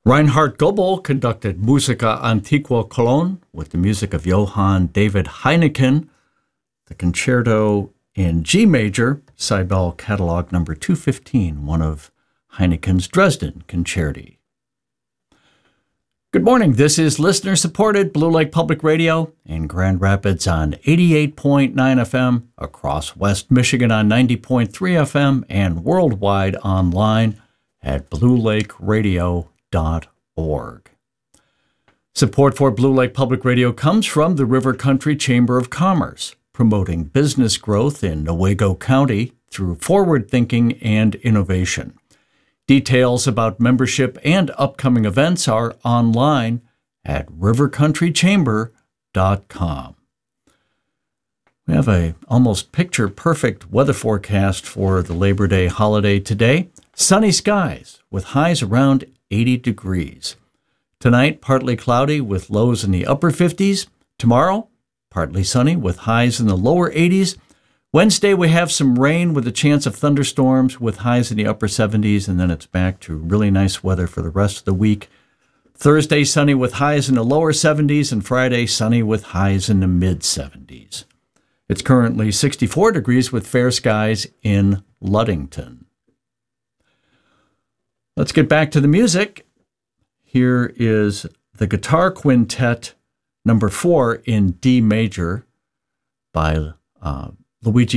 Reinhard Goebel conducted Musica Antiqua Cologne with the music of Johann David Heineken, the concerto in G major, Seibel Catalog number 215, one of Heineken's Dresden concerti. Good morning. This is listener-supported Blue Lake Public Radio in Grand Rapids on 88.9 FM, across West Michigan on 90.3 FM, and worldwide online at bluelakeradio.org. Support for Blue Lake Public Radio comes from the River Country Chamber of Commerce, promoting business growth in Newaygo County through forward thinking and innovation. Details about membership and upcoming events are online at rivercountrychamber.com. We have a almost picture-perfect weather forecast for the Labor Day holiday today. Sunny skies with highs around 80 degrees. Tonight, partly cloudy with lows in the upper 50s. Tomorrow, partly sunny with highs in the lower 80s. Wednesday, we have some rain with a chance of thunderstorms with highs in the upper 70s, and then it's back to really nice weather for the rest of the week. Thursday, sunny with highs in the lower 70s, and Friday, sunny with highs in the mid-70s. It's currently 64 degrees with fair skies in Ludington. Let's get back to the music. Here is the Guitar Quintet number 4 in D major by Luigi